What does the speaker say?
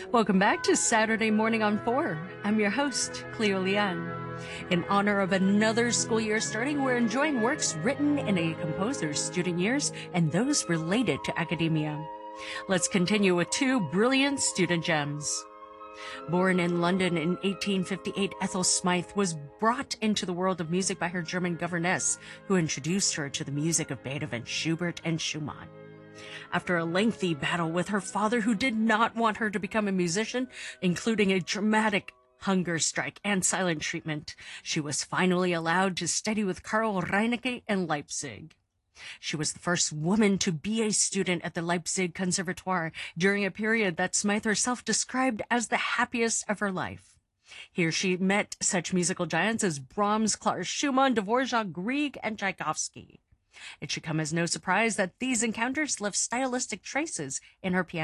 Welcome back to Saturday Morning on 4. I'm your host, Cleo Lian. In honor of another school year starting, we're enjoying works written in a composer's student years and those related to academia. Let's continue with two brilliant student gems. Born in London in 1858, Ethel Smythe was brought into the world of music by her German governess, who introduced her to the music of Beethoven, Schubert, and Schumann. After a lengthy battle with her father, who did not want her to become a musician, including a dramatic hunger strike and silent treatment, she was finally allowed to study with Karl Reinecke in Leipzig. She was the first woman to be a student at the Leipzig Conservatoire during a period that Smythe herself described as the happiest of her life. Here she met such musical giants as Brahms, Klaus Schumann, Dvorak, Grieg, and Tchaikovsky. It should come as no surprise that these encounters left stylistic traces in her piano